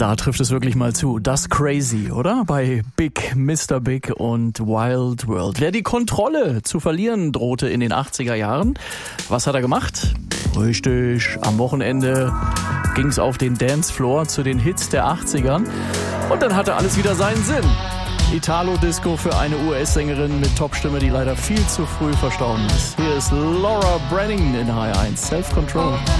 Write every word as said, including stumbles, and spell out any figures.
Da trifft es wirklich mal zu. Das Crazy, oder? Bei Big, Mister Big und Wild World. Wer die Kontrolle zu verlieren drohte in den achtziger Jahren, was hat er gemacht? Richtig, am Wochenende ging es auf den Dancefloor zu den Hits der achtzigern und dann hatte alles wieder seinen Sinn. Italo-Disco für eine U S-Sängerin mit Topstimme, die leider viel zu früh verstorben ist. Hier ist Laura Branning in H R eins, Self-Control.